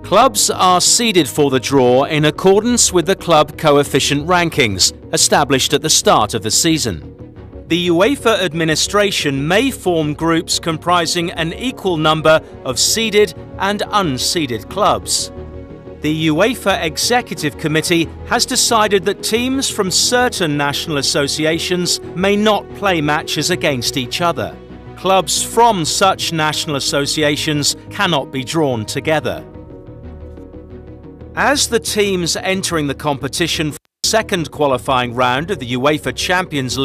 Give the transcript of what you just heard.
Clubs are seeded for the draw in accordance with the club coefficient rankings established at the start of the season. The UEFA administration may form groups comprising an equal number of seeded and unseeded clubs. The UEFA Executive Committee has decided that teams from certain national associations may not play matches against each other. Clubs from such national associations cannot be drawn together. As the teams entering the competition for the second qualifying round of the UEFA Champions League